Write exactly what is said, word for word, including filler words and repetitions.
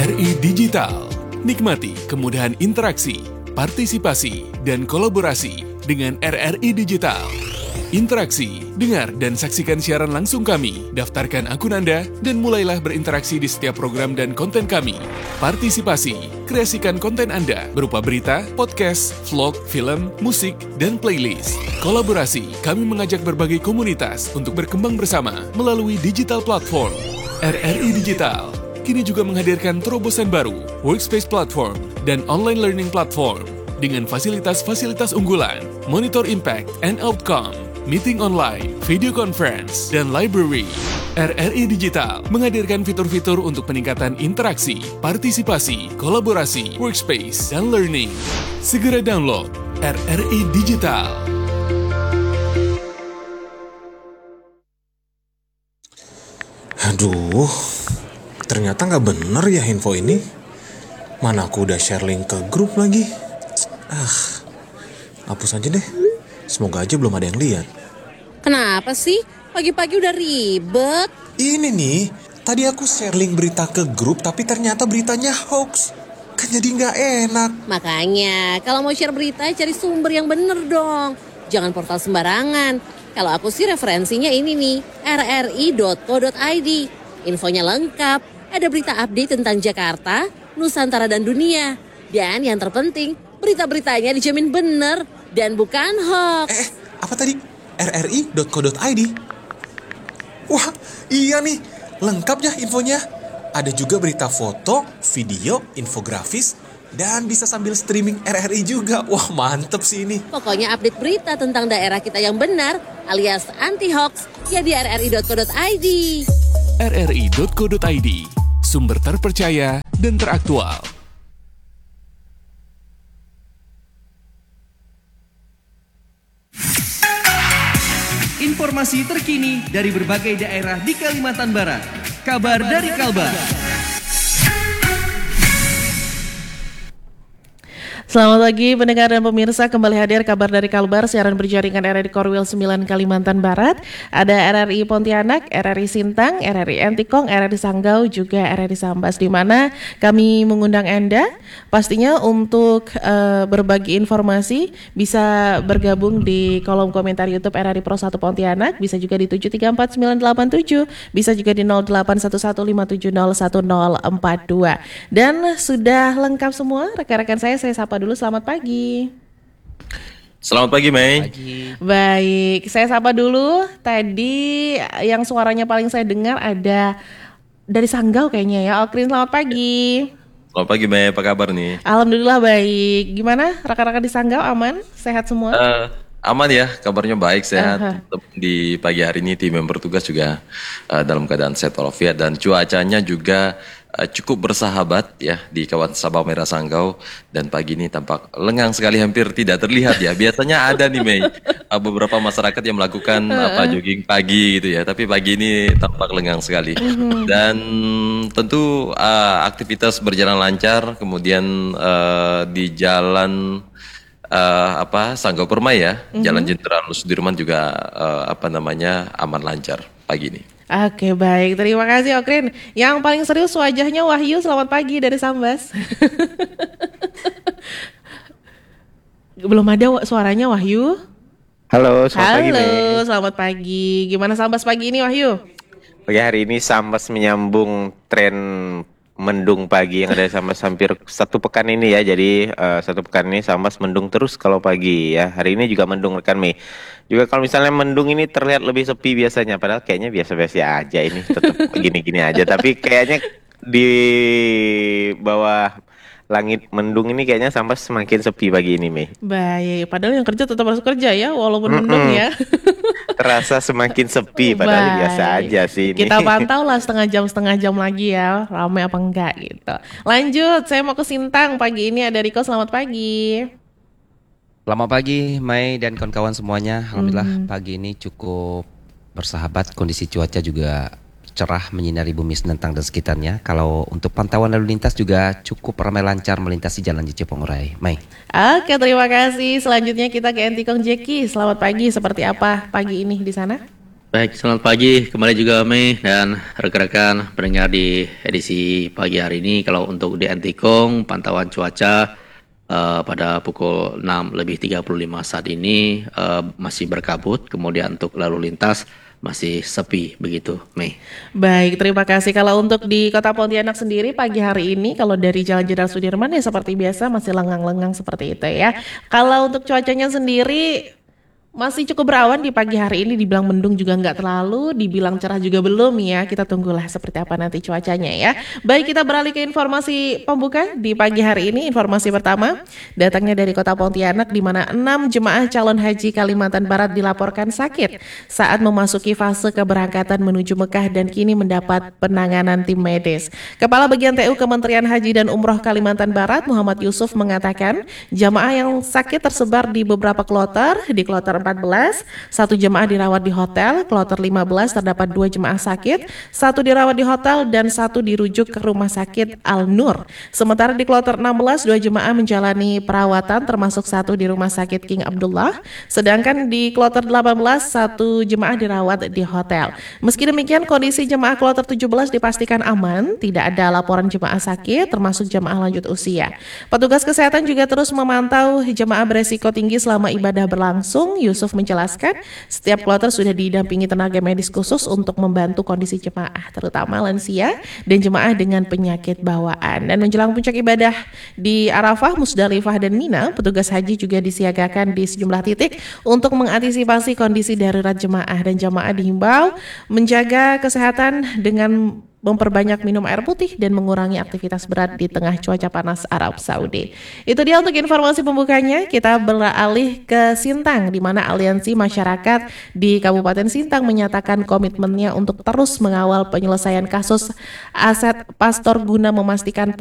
R I Digital. Nikmati kemudahan interaksi, partisipasi, dan kolaborasi dengan R R I Digital. Interaksi, dengar dan saksikan siaran langsung kami, daftarkan akun Anda, dan mulailah berinteraksi di setiap program dan konten kami. Partisipasi, kreasikan konten Anda berupa berita, podcast, vlog, film, musik, dan playlist. Kolaborasi, kami mengajak berbagai komunitas untuk berkembang bersama melalui digital platform. R R I Digital kini juga menghadirkan terobosan baru, workspace platform, dan online learning platform dengan fasilitas-fasilitas unggulan, monitor impact and outcome, meeting online, video conference, dan library. R R I Digital menghadirkan fitur-fitur untuk peningkatan interaksi, partisipasi, kolaborasi, workspace, dan learning. Segera download R R I Digital. Aduh, ternyata nggak bener ya info ini. Mana aku udah share link ke grup lagi. Ah, hapus aja deh. Semoga aja belum ada yang lihat. Kenapa sih? Pagi-pagi udah ribet. Ini nih, tadi aku share link berita ke grup tapi ternyata beritanya hoax. Kan jadi nggak enak. Makanya, kalau mau share berita cari sumber yang bener dong. Jangan portal sembarangan. Kalau aku sih referensinya ini nih, r r i dot co dot i d. Infonya lengkap, ada berita update tentang Jakarta, Nusantara dan dunia. Dan yang terpenting, berita-beritanya dijamin bener dan bukan hoax. Eh, apa tadi? r r i dot co dot i d. Wah, iya nih, lengkap ya infonya. Ada juga berita foto, video, infografis, dan bisa sambil streaming R R I juga. Wah, mantep sih ini. Pokoknya update berita tentang daerah kita yang benar, alias anti-hoax, ya di r r i dot co dot i d. r r i dot co dot i d, sumber terpercaya dan teraktual. Informasi terkini dari berbagai daerah di Kalimantan Barat. Kabar dari Kalbar. Selamat pagi pendengar dan pemirsa, kembali hadir kabar dari Kalbar, siaran berjaringan R R I Korwil sembilan Kalimantan Barat. Ada R R I Pontianak, R R I Sintang, R R I Entikong, R R I Sanggau, juga R R I Sambas, di mana kami mengundang Anda pastinya untuk uh, berbagi informasi. Bisa bergabung di kolom komentar YouTube R R I Pro satu Pontianak, bisa juga di tujuh tiga empat sembilan delapan tujuh, bisa juga di nol delapan satu satu lima tujuh nol satu nol empat dua. Dan sudah lengkap semua rekan-rekan saya, saya sapa dulu. Selamat pagi. Selamat pagi, Mei. Pagi. Baik, saya sapa dulu. Tadi yang suaranya paling saya dengar ada dari Sanggau kayaknya ya. Okrin, selamat pagi. Selamat pagi, Mei. Apa kabar nih? Alhamdulillah baik. Gimana rekan-rekan di Sanggau, aman? Sehat semua? Uh, aman ya, kabarnya baik, sehat. Uh-huh. Di pagi hari ini tim member tugas juga uh, dalam keadaan sehat walafiat, dan cuacanya juga Uh, cukup bersahabat ya di kawasan Sabah Merah Sanggau, dan pagi ini tampak lengang sekali, hampir tidak terlihat ya. Biasanya ada nih, Mei, uh, beberapa masyarakat yang melakukan uh, apa jogging pagi gitu ya, tapi pagi ini tampak lengang sekali. Uh-huh. Dan tentu uh, aktivitas berjalan lancar, kemudian uh, di jalan uh, apa Sanggau Permai ya, uh-huh. Jalan Jenderal Sudirman juga uh, apa namanya aman lancar pagi ini. Oke, baik, terima kasih Okrin. Yang paling serius wajahnya Wahyu, selamat pagi dari Sambas. Belum ada suaranya Wahyu. Halo, selamat Halo, pagi. Halo, selamat pagi. Gimana Sambas pagi ini Wahyu? Pagi hari ini Sambas menyambung tren mendung pagi yang ada sama hampir satu pekan ini ya. Jadi uh, satu pekan ini Sambas mendung terus kalau pagi ya. Hari ini juga mendung rekan Mei. Juga kalau misalnya mendung ini terlihat lebih sepi biasanya, padahal kayaknya biasa-biasa aja ini, tetap gini-gini aja. Tapi kayaknya di bawah langit mendung ini kayaknya Sambas semakin sepi pagi ini, Mei. Baik, padahal yang kerja tetap harus kerja ya, walaupun mendung ya. Terasa semakin sepi, padahal Baik. Biasa aja sih ini. Kita pantau lah setengah jam setengah jam lagi ya, ramai apa enggak gitu. Lanjut, saya mau ke Sintang pagi ini, ada Riko, selamat pagi. Selamat pagi, Mai dan kawan-kawan semuanya. Alhamdulillah Hmm. pagi ini cukup bersahabat, kondisi cuaca juga cerah menyinari bumi Senentang dan sekitarnya. Kalau untuk pantauan lalu lintas juga cukup ramai lancar melintasi Jalan J C Pengurai. Mai. Oke, terima kasih. Selanjutnya kita ke Entikong Jeki. Selamat pagi, seperti apa pagi ini di sana? Baik, selamat pagi kembali juga Mei dan rekan-rekan pendengar di edisi pagi hari ini. Kalau untuk di Antikong, pantauan cuaca uh, pada pukul enam lebih tiga puluh lima saat ini uh, masih berkabut, kemudian untuk lalu lintas masih sepi begitu, Mei. Baik, terima kasih. Kalau untuk di Kota Pontianak sendiri pagi hari ini, kalau dari Jalan Jenderal Sudirman ya seperti biasa masih lengang-lengang seperti itu ya. Kalau untuk cuacanya sendiri masih cukup berawan di pagi hari ini, dibilang mendung juga nggak terlalu, dibilang cerah juga belum ya. Kita tunggulah seperti apa nanti cuacanya ya. Baik, kita beralih ke informasi pembuka di pagi hari ini. Informasi pertama datangnya dari Kota Pontianak, di mana enam jemaah calon haji Kalimantan Barat dilaporkan sakit saat memasuki fase keberangkatan menuju Mekah dan kini mendapat penanganan tim medis. Kepala Bagian T U Kementerian Haji dan Umroh Kalimantan Barat, Muhammad Yusuf, mengatakan jemaah yang sakit tersebar di beberapa kloter. Di kloter empat belas, satu jemaah dirawat di hotel. Kloter lima belas terdapat dua jemaah sakit, satu dirawat di hotel dan satu dirujuk ke Rumah Sakit Al-Nur. Sementara di kloter enam belas, dua jemaah menjalani perawatan termasuk satu di Rumah Sakit King Abdullah. Sedangkan di kloter delapan belas, satu jemaah dirawat di hotel. Meski demikian, kondisi jemaah kloter tujuh belas dipastikan aman, tidak ada laporan jemaah sakit termasuk jemaah lanjut usia. Petugas kesehatan juga terus memantau jemaah beresiko tinggi selama ibadah berlangsung. Yusuf menjelaskan, setiap kloter sudah didampingi tenaga medis khusus untuk membantu kondisi jemaah, terutama lansia dan jemaah dengan penyakit bawaan. Dan menjelang puncak ibadah di Arafah, Musdalifah, dan Mina, petugas haji juga disiagakan di sejumlah titik untuk mengantisipasi kondisi darurat jemaah, dan jemaah dihimbau menjaga kesehatan dengan memperbanyak minum air putih dan mengurangi aktivitas berat di tengah cuaca panas Arab Saudi. Itu dia untuk informasi pembukanya. Kita beralih ke Sintang, di mana Aliansi Masyarakat di Kabupaten Sintang menyatakan komitmennya untuk terus mengawal penyelesaian kasus aset pastor guna memastikan